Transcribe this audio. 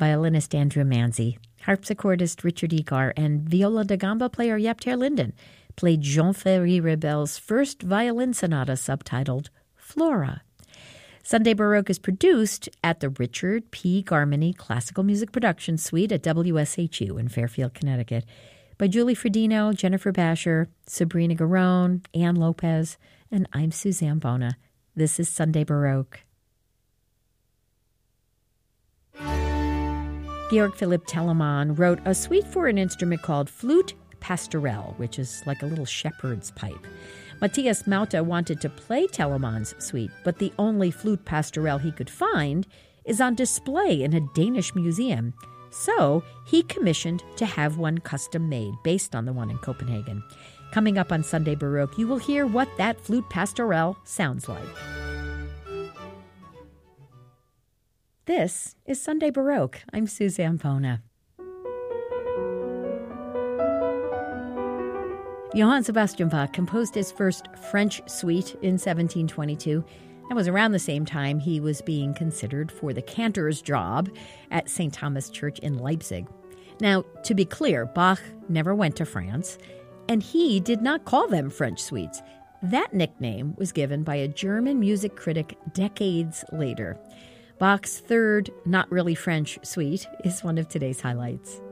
violinist Andrew Manzi, harpsichordist Richard Egar, and viola da gamba player Jaap ter Linden played Jean-Ferry Rebel's first violin sonata subtitled Flora. Sunday Baroque is produced at the Richard P. Garmany Classical Music Production Suite at WSHU in Fairfield, Connecticut, by Julie Fredino, Jennifer Basher, Sabrina Garone, Ann Lopez, and I'm Suzanne Bona. This is Sunday Baroque. Georg Philipp Telemann wrote a suite for an instrument called Flute Pastorelle, which is like a little shepherd's pipe. Matthias Mauta wanted to play Telemann's suite, but the only flute pastorelle he could find is on display in a Danish museum. So he commissioned to have one custom made based on the one in Copenhagen. Coming up on Sunday Baroque, you will hear what that flute pastorelle sounds like. This is Sunday Baroque. I'm Suzanne Bona. Johann Sebastian Bach composed his first French suite in 1722. That was around the same time he was being considered for the cantor's job at St. Thomas Church in Leipzig. Now, to be clear, Bach never went to France, and he did not call them French suites. That nickname was given by a German music critic decades later. Bach's third, not really French suite is one of today's highlights.